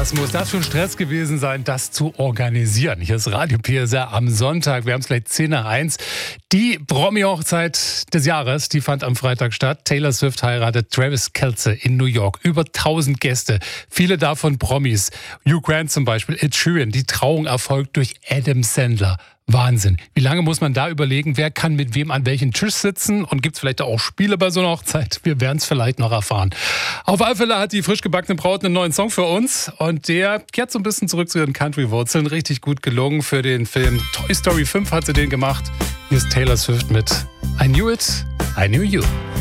Was muss das für ein Stress gewesen sein, das zu organisieren? Hier ist Radio PSR am Sonntag. Wir haben es gleich 10 nach 1. Die Promi-Hochzeit des Jahres, die fand am Freitag statt. Taylor Swift heiratet Travis Kelce in New York. Über 1000 Gäste, viele davon Promis. Hugh Grant zum Beispiel, Ed Sheeran. Die Trauung erfolgt durch Adam Sandler. Wahnsinn. Wie lange muss man da überlegen, wer kann mit wem an welchen Tisch sitzen? Und gibt es vielleicht auch Spiele bei so einer Hochzeit? Wir werden es vielleicht noch erfahren. Auf alle Fälle hat die frisch gebackene Braut einen neuen Song für uns. Und der kehrt so ein bisschen zurück zu ihren Country-Wurzeln. Richtig gut gelungen für den Film Toy Story 5 hat sie den gemacht. Hier ist Taylor Swift mit I Knew It, I Knew You.